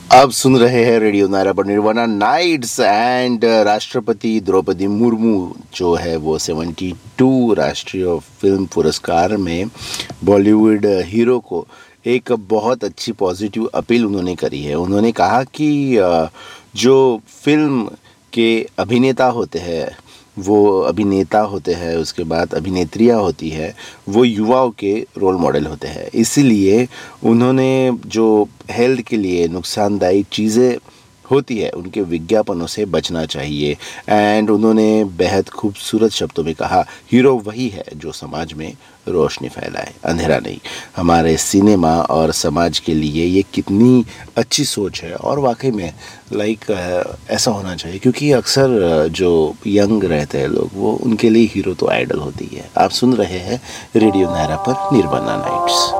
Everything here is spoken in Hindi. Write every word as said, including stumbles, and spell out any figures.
आप सुन रहे हैं रेडियो नायरा पर निर्वाणा नाइट्स एंड राष्ट्रपति द्रौपदी मुर्मू जो है वो बहत्तर राष्ट्रीय फिल्म पुरस्कार में बॉलीवुड हीरो को एक बहुत अच्छी पॉजिटिव अपील उन्होंने करी है। उन्होंने कहा कि जो फिल्म के अभिनेता होते हैं वो अभिनेता होते हैं, उसके बाद अभिनेत्रियां होती है, वो युवाओं के रोल मॉडल होते हैं। इसीलिए उन्होंने जो हेल्थ के लिए नुकसानदायी चीज़ें होती है उनके विज्ञापनों से बचना चाहिए। एंड उन्होंने बेहद खूबसूरत शब्दों में कहा, हीरो वही है जो समाज में रोशनी फैलाए, अंधेरा नहीं। हमारे सिनेमा और समाज के लिए ये कितनी अच्छी सोच है और वाकई में लाइक ऐसा होना चाहिए, क्योंकि अक्सर जो यंग रहते हैं लोग वो उनके लिए हीरो तो आइडल होती है। आप सुन रहे हैं रेडियो नायरा पर निर्वाणा नाइट्स।